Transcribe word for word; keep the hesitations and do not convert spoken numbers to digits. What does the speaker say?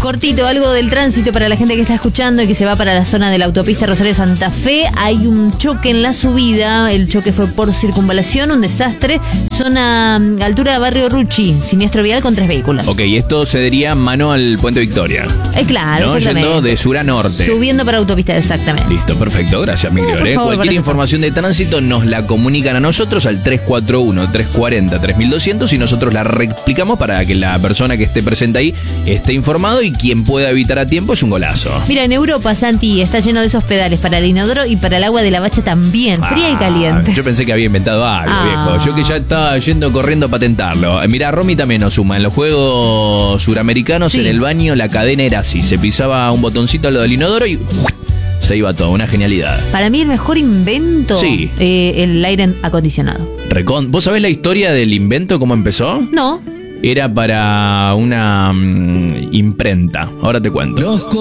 Cortito, algo del tránsito para la gente que está escuchando y que se va para la zona de la autopista Rosario Santa Fe. Hay un choque en la subida. El choque fue por circunvalación, un desastre. Zona altura de Barrio Rucci, siniestro vial con tres vehículos. Ok, esto se daría mano al Puente Victoria. Eh, claro, ¿No? exactamente. Yendo de sur a norte. Subiendo para autopista, exactamente. Listo, perfecto. Gracias, Miguel. Uh, por ¿eh? favor, Cualquier por información de tránsito nos la comunican a nosotros al tres cuatro uno, tres cuatro cero, tres mil doscientos y nosotros la reexplicamos para que la persona que esté presente ahí esté informado y quien pueda evitar a tiempo es un golazo. Mira, en Europa, Santi, está lleno de esos pedales para el inodoro y para el agua de la bacha también, fría Ah, y caliente. Yo pensé que había inventado algo, Ah. viejo. Yo que ya estaba yendo corriendo a patentarlo. Mirá, Romy también nos suma. En los juegos suramericanos, Sí. en el baño, la cadena era así. Se pisaba un botoncito a lo del inodoro y se iba todo. Una genialidad. Para mí el mejor invento, Sí. eh, el aire acondicionado. Recon- ¿Vos sabés la historia del invento, cómo empezó? No. Era para una mm, imprenta. Ahora te cuento.